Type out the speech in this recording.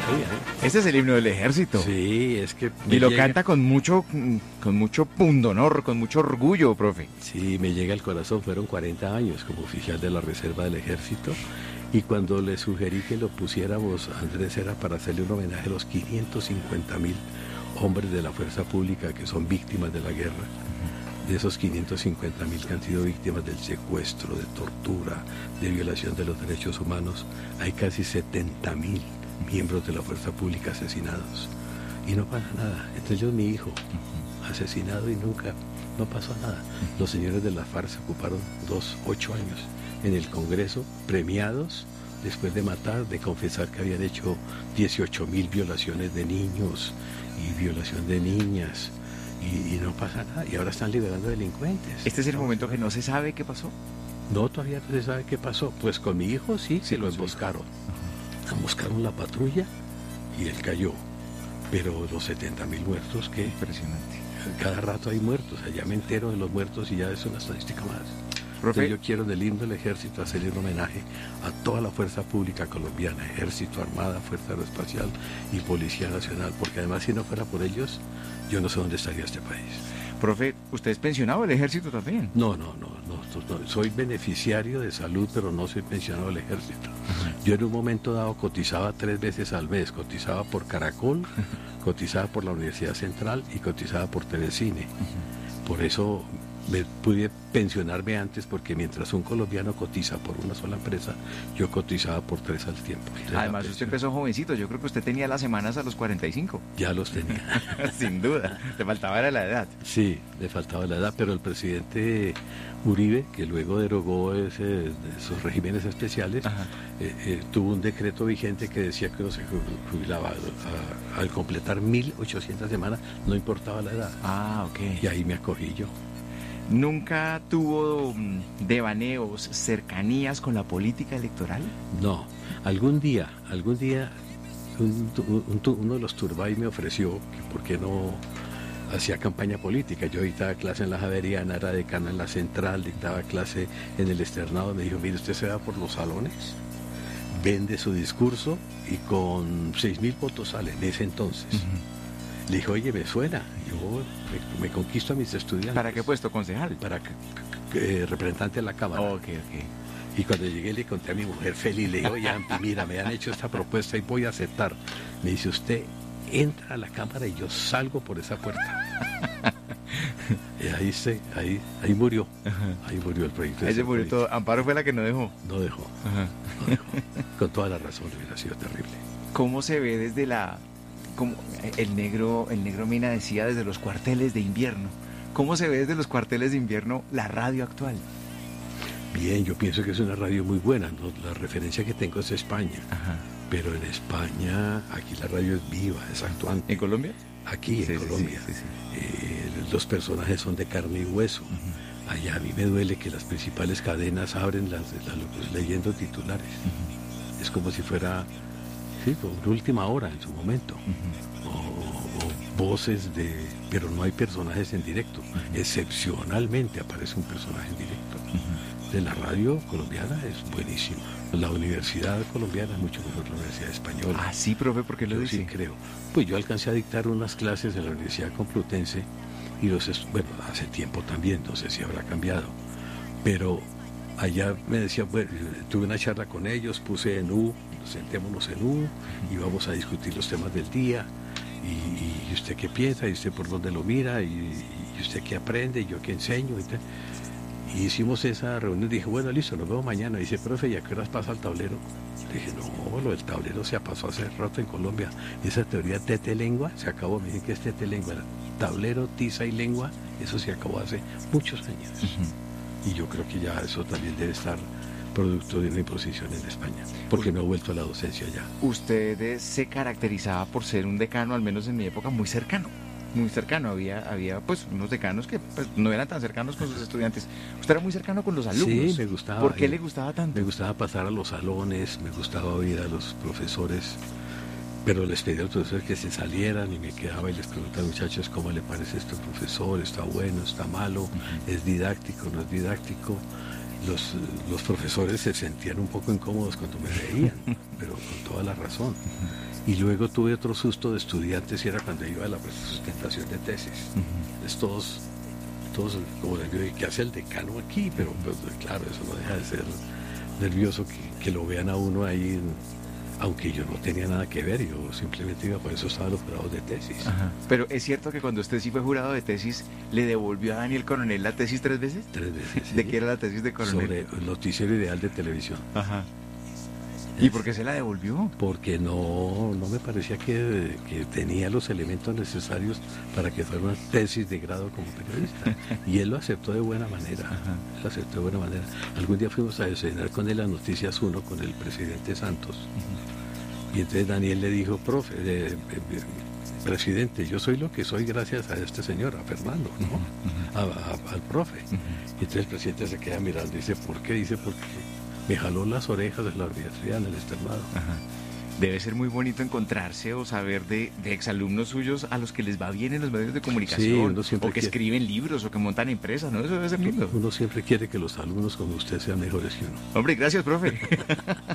Este es el himno del ejército. Sí, es que... Y lo canta con mucho pundonor, con mucho orgullo, profe. Sí, me llega al corazón. Fueron 40 años como oficial de la Reserva del Ejército. Y cuando le sugerí que lo pusiéramos, Andrés, era para hacerle un homenaje a los 550.000 hombres de la fuerza pública que son víctimas de la guerra. De esos 550.000 que han sido víctimas del secuestro, de tortura, de violación de los derechos humanos, hay casi 70.000 miembros de la fuerza pública asesinados. Y no pasa nada. Entre ellos mi hijo, asesinado y nunca, no pasó nada. Los señores de la FARC se ocuparon 8 años en el Congreso, premiados después de matar, de confesar que habían hecho 18.000 violaciones de niños y violación de niñas. Y no pasa nada, y ahora están liberando delincuentes. ¿Este es el momento que no se sabe qué pasó? No, todavía no se sabe qué pasó. Pues con mi hijo sí, se lo emboscaron. Emboscaron la patrulla y él cayó. Pero los 70.000 muertos, ¿qué? Impresionante. Cada rato hay muertos, allá me entero de los muertos y ya es una estadística más. Profe, Entonces yo quiero en el himno del ejército hacerle un homenaje a toda la fuerza pública colombiana, ejército, armada, fuerza aeroespacial y policía nacional, porque además si no fuera por ellos, yo no sé dónde estaría este país. profe, ¿usted es pensionado del ejército también? No, soy beneficiario de salud, pero no soy pensionado del ejército. Yo en un momento dado cotizaba 3 veces al mes, cotizaba por Caracol, cotizaba por la Universidad Central y cotizaba por Telecine. Por eso me pude pensionarme antes, porque mientras un colombiano cotiza por una sola empresa, yo cotizaba por 3 al tiempo. Entonces, además usted empezó jovencito, yo creo que usted tenía las semanas a los 45. Ya los tenía. Sin duda, le faltaba era la edad. Sí, le faltaba la edad, pero el presidente Uribe, que luego derogó esos regímenes especiales, tuvo un decreto vigente que decía que uno se jubilaba al completar 1.800 semanas, no importaba la edad. Ah, ok. Y ahí me acogí yo. ¿Nunca tuvo devaneos, cercanías con la política electoral? No, algún día uno de los Turbay me ofreció que por qué no hacía campaña política. Yo dictaba clase en la Javeriana, era decano en la Central, dictaba clase en el Externado. Me dijo, mire, usted se va por los salones, vende su discurso y con 6.000 votos sale en ese entonces. Le dije, oye, me suena, yo me conquisto a mis estudiantes. ¿Para qué puesto, concejal? Para representante de la Cámara. Ok. Y cuando llegué le conté a mi mujer feliz, le dije, oye, mira, me han hecho esta propuesta y voy a aceptar. Me dice, usted entra a la Cámara y yo salgo por esa puerta. Y ahí murió. Ahí murió el proyecto. Ahí se murió todo. Amparo fue la que no dejó. No dejó. Con toda la razón, hubiera sido terrible. ¿Cómo se ve desde como el negro Mina decía, desde los cuarteles de invierno? ¿Cómo se ve desde los cuarteles de invierno la radio actual? Bien, yo pienso que es una radio muy buena, ¿no? La referencia que tengo es España. Pero en España, aquí la radio es viva, es actuante. ¿En Colombia? Aquí, en Colombia. Sí. Los personajes son de carne y hueso. Allá a mí me duele que las principales cadenas abren leyendo titulares. Es como si fuera una última hora en su momento. O voces pero no hay personajes en directo. Excepcionalmente aparece un personaje en directo. De la radio colombiana es buenísima. La universidad colombiana es mucho mejor que la universidad española. Ah, sí, profe, ¿por qué lo dice? Sí, creo. Pues yo alcancé a dictar unas clases en la Universidad Complutense y hace tiempo también, no sé si habrá cambiado. Pero allá me decían, bueno, tuve una charla con ellos, puse en U, sentémonos en U y vamos a discutir los temas del día. Y usted qué piensa, y usted por dónde lo mira, y usted qué aprende, y yo qué enseño y tal. Y hicimos esa reunión, dije, bueno, listo, nos vemos mañana. Dice, profe, ¿y a qué horas pasa el tablero? Le dije, no, lo del tablero se pasó hace rato en Colombia. Y esa teoría tete-lengua se acabó. Me dicen que es tete-lengua. Tablero, tiza y lengua, eso se acabó hace muchos años. Y yo creo que ya eso también debe estar producto de una imposición en España, porque no ha vuelto a la docencia ya. Usted se caracterizaba por ser un decano, al menos en mi época, muy cercano. Había pues unos decanos que pues, no eran tan cercanos con sus estudiantes. Usted era muy cercano con los alumnos. Sí, me gustaba. ¿Por qué le gustaba tanto? Me gustaba pasar a los salones, me gustaba oír a los profesores, pero les pedía a los profesores que se salieran y me quedaba y les preguntaba, muchachos, ¿cómo le parece esto, profesor? ¿Está bueno? ¿Está malo? ¿Es didáctico? ¿No es didáctico? Los profesores se sentían un poco incómodos cuando me veían, pero con toda la razón. Y luego tuve otro susto de estudiantes y era cuando iba a la sustentación de tesis. Es todos como ¿qué hace el decano aquí? Pero pues, claro, eso no deja de ser nervioso que lo vean a uno ahí, aunque yo no tenía nada que ver, yo simplemente iba, por eso estaban los jurados de tesis. Ajá. Pero es cierto que cuando usted sí fue jurado de tesis, ¿le devolvió a Daniel Coronel la tesis 3 veces? 3 veces. Sí. ¿De qué era la tesis de Coronel? Sobre el noticiero ideal de televisión. Ajá. ¿Y por qué se la devolvió? Porque no me parecía que tenía los elementos necesarios para que fuera una tesis de grado como periodista. Y él lo aceptó de buena manera. Ajá. Lo aceptó de buena manera. Algún día fuimos a desayunar con él a Noticias 1 con el presidente Santos. Y entonces Daniel le dijo, presidente, yo soy lo que soy gracias a este señor, a Fernando, ¿no? Al profe. Y entonces el presidente se queda mirando y dice, ¿por qué? Dice, porque me jaló las orejas de la universidad en el externado. Ajá. Debe ser muy bonito encontrarse o saber de exalumnos suyos a los que les va bien en los medios de comunicación, sí, o que escriben libros, o que montan empresas, ¿no? Eso debe ser lindo. Uno siempre quiere que los alumnos como usted sean mejores que uno. Hombre, gracias, profe.